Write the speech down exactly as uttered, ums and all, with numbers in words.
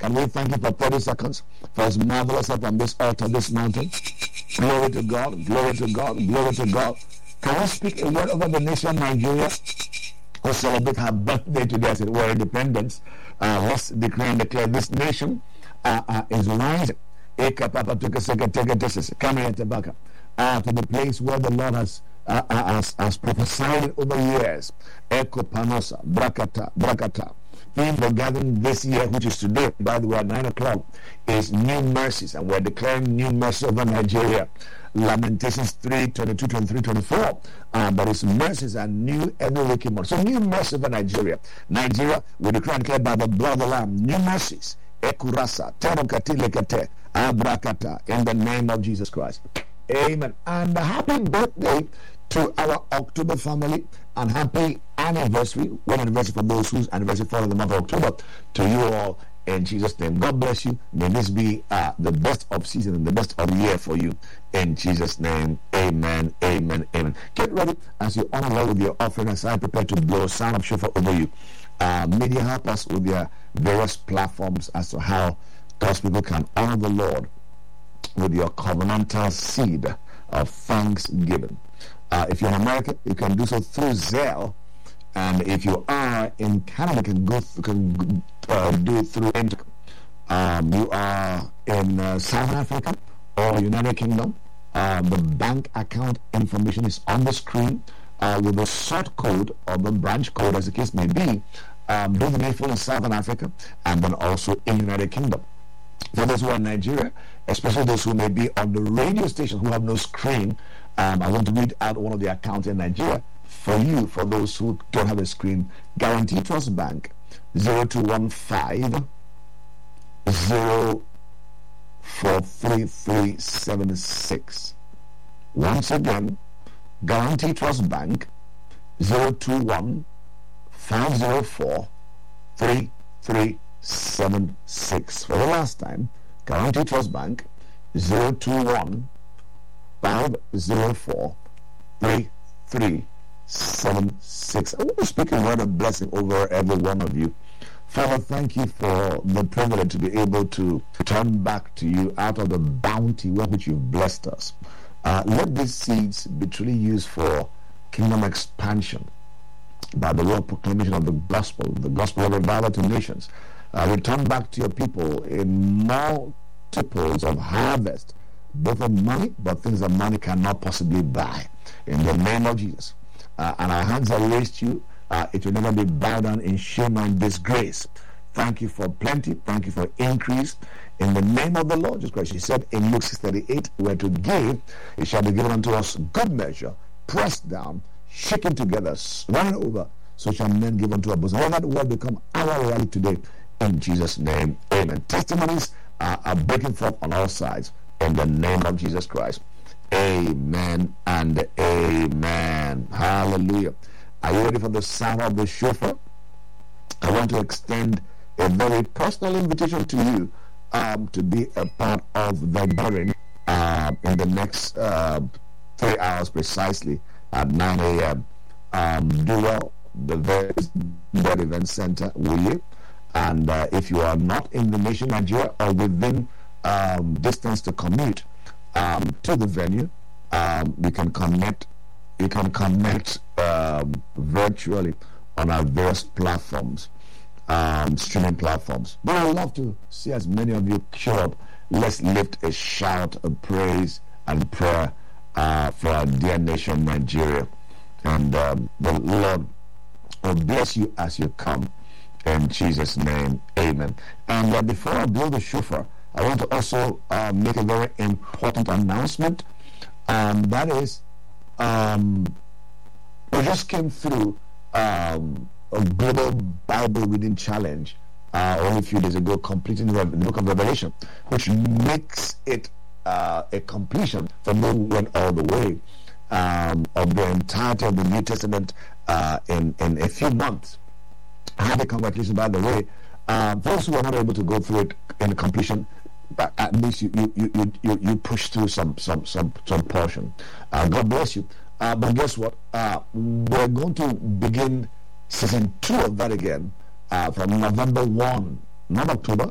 Can we thank him for thirty seconds for his marvelous help on this altar, this mountain? Glory to God, glory to God, glory to God. Can we speak a word over the nation Nigeria, who celebrate her birthday today as it were, independence? Uh, let's declare and declare this nation uh, uh, is rising. Eka papa tuka seka teka tesese. Come here, Tabaka. Uh, to the place where the Lord has uh, uh, has, has prophesied over years. Eko panosa, brakata, brakata. In the gathering this year, which is today, by the way, at nine o'clock, is new mercies, and we're declaring new mercy over Nigeria. Lamentations three, twenty-two, twenty-three, twenty-four. Uh, but his mercies are new every waking morning. So new mercy over Nigeria. Nigeria, we declare and declare by the blood of the Lamb, new mercies. Ekurasa, terokati abrakata, in the name of Jesus Christ. Amen. And a happy birthday to our October family, and happy anniversary, one anniversary for those whose anniversary fall in the month of October, to you all in Jesus' name. God bless you. May this be uh, the best of season and the best of year for you in Jesus' name. Amen, amen, amen. Get ready as you honor Lord with your offering, as I prepare to blow a sound of shofar over you. Uh, media help us with their various platforms as to how God's people can honor the Lord with your covenantal seed of thanksgiving. Uh, if you're in America, you can do so through Zelle, and if you are in Canada, you can go th- can uh, do it through Intercom. Um, you are in uh, South Africa or United Kingdom, uh, the bank account information is on the screen uh, with the sort code or the branch code, as the case may be, um, both in in Southern Africa and then also in United Kingdom. For those who are in Nigeria, especially those who may be on the radio station who have no screen, um, I want to read out one of the accounts in Nigeria for you. For those who don't have a screen, Guarantee Trust Bank zero two one five zero four three three seven six. Once again, Guarantee Trust Bank zero two one five zero four three three seven six. For the last time, Guarantee Trust Bank zero two one five zero four three three seven six. I want to speak a word of blessing over every one of you. Father, thank you for the privilege to be able to turn back to you out of the bounty with which you've blessed us. Uh, let these seeds be truly used for kingdom expansion by the word proclamation of the gospel, the gospel of revival to nations. Uh, return back to your people in multiples of harvest, both of money, but things that money cannot possibly buy. In the name of Jesus. Uh, and our hands are raised to you. Uh, it will never be bowed down in shame and disgrace. Thank you for plenty. Thank you for increase. In the name of the Lord Jesus Christ. He said in Luke six thirty-eight, "Where to give, it shall be given unto us good measure, pressed down, shaken together, running over, so shall men give unto our bosom." Let that word become our reality today. In Jesus' name, amen. Testimonies uh, are breaking forth on all sides. In the name of Jesus Christ. Amen and amen. Hallelujah. Are you ready for the sound of the shofar? I want to extend a very personal invitation to you um, to be a part of the gathering uh, in the next uh, three hours precisely at nine a.m. Um, do well. The very Word Event Center, will you? And uh, if you are not in the nation Nigeria or within um, distance to commute um, to the venue, um, you can connect. You can connect um, virtually on our various platforms, um, streaming platforms. But I'd love to see as many of you show up. Let's lift a shout of praise and prayer uh, for our dear nation, Nigeria. And um, the Lord will bless you as you come. In Jesus' name, amen. And uh, before I blow the shofar, I want to also uh, make a very important announcement. Um, that is, um, we just came through um, a global Bible reading challenge uh, only a few days ago, completing the, the book of Revelation, which makes it uh, a completion for those who went all the way um, of the entirety of the New Testament uh, in, in a few months. Happy congratulations, by the way. Uh, those who are not able to go through it in completion, but at least you you you you, you push through some some some some portion. Uh, God bless you. Uh, but guess what? Uh, we're going to begin season two of that again uh, from November first, not October,